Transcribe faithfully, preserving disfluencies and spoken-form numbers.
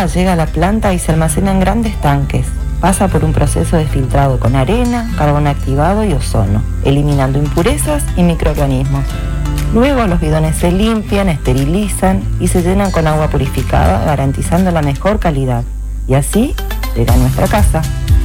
agua llega a la planta y se almacena en grandes tanques. Pasa por un proceso de filtrado con arena, carbón activado y ozono, eliminando impurezas y microorganismos. Luego los bidones se limpian, esterilizan y se llenan con agua purificada, garantizando la mejor calidad. Y así llega a nuestra casa.